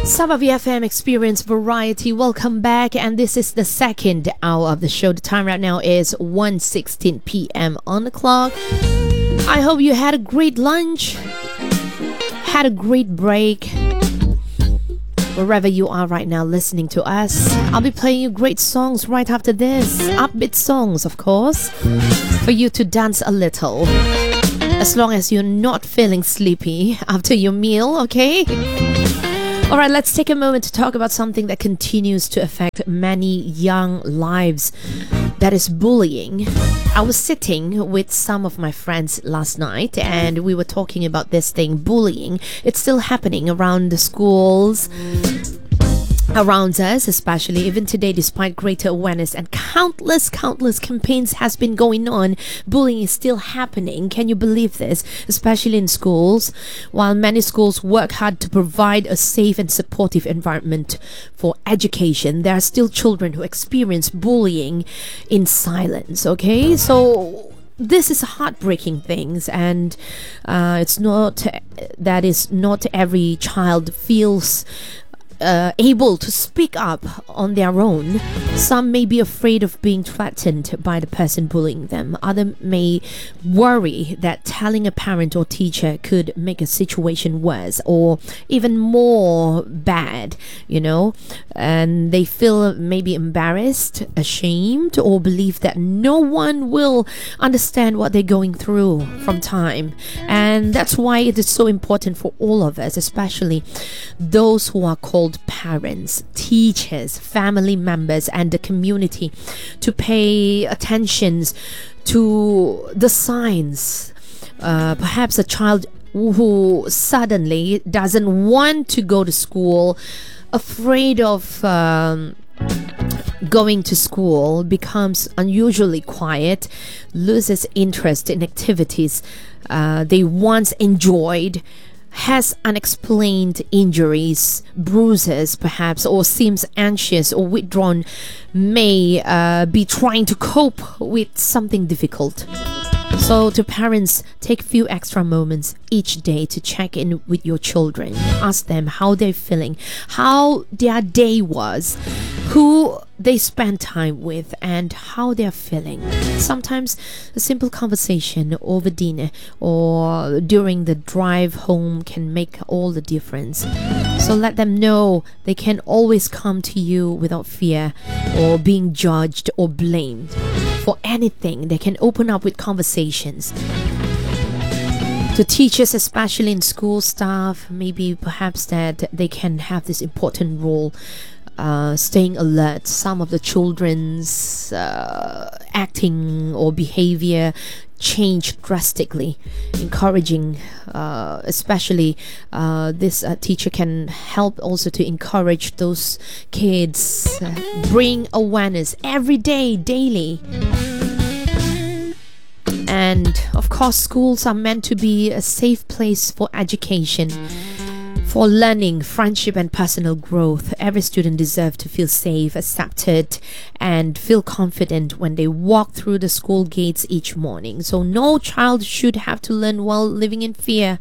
Sabah FM Experience Variety. Welcome back, and this is the second hour of the show. The time right now is 1:16 p.m. on the clock. I hope you had a great lunch, had a great break. Wherever you are right now listening to us, I'll be playing you great songs right after this. Upbeat songs, of course, for you to dance a little. As long as you're not feeling sleepy after your meal, okay? Alright, let's take a moment to talk about something that continues to affect many young lives. That is bullying. I was sitting with some of my friends last night and we were talking about this thing, bullying. It's still happening around the schools, around us, especially even today, despite greater awareness and countless campaigns has been going on. Bullying is still happening. Can you believe this? Especially in schools. While many schools work hard to provide a safe and supportive environment for education, there are still children who experience bullying in silence. Okay, so this is a heartbreaking thing, and it's not that is not every child feels able to speak up on their own. Some may be afraid of being threatened by the person bullying them. Others may worry that telling a parent or teacher could make a situation worse or even more bad, and they feel maybe embarrassed, ashamed, or believe that no one will understand what they're going through from time. And that's why it is so important for all of us, especially those who are called parents, teachers, family members, and the community, to pay attention to the signs. Perhaps a child who suddenly doesn't want to go to school, afraid of going to school, becomes unusually quiet, loses interest in activities they once enjoyed, has unexplained injuries, bruises perhaps, or seems anxious or withdrawn, may be trying to cope with something difficult. So to parents, take a few extra moments each day to check in with your children. Ask them how they're feeling, how their day was, who they spend time with, and how they're feeling. Sometimes a simple conversation over dinner or during the drive home can make all the difference. So let them know they can always come to you without fear or being judged or blamed for anything. They can open up with conversations. To teachers, especially in school staff, maybe perhaps that they can have this important role, staying alert. Some of the children's acting or behavior change drastically. Encouraging, especially this teacher can help also to encourage those kids, bring awareness every day, daily. And of course, schools are meant to be a safe place for education, for learning, friendship, and personal growth. Every student deserves to feel safe, accepted, and feel confident when they walk through the school gates each morning. So no child should have to learn while living in fear.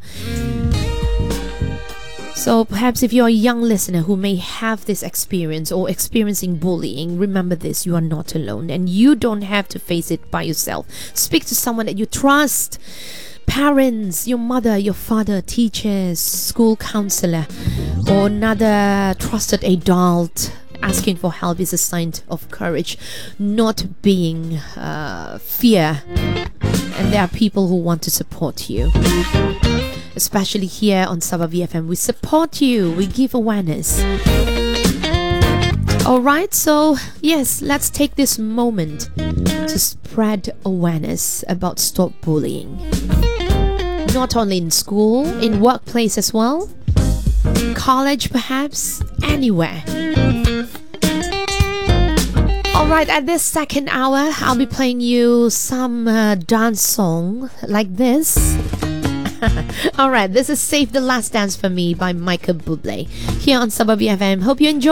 So perhaps if you're a young listener who may have this experience or experiencing bullying, remember this: you are not alone, and you don't have to face it by yourself. Speak to someone that you trust. Parents, your mother, your father, teachers, school counselor, or another trusted adult. Asking for help is a sign of courage, not being fear. And there are people who want to support you. Especially here on Sabah VFM, we support you, we give awareness. Alright, so yes, let's take this moment to spread awareness about stop bullying. Not only in school, in workplace as well, college perhaps, anywhere. Alright, at this second hour, I'll be playing you some dance song like this. Alright, this is Save the Last Dance for Me by Michael Bublé here on Sabah VFM. Hope you enjoy.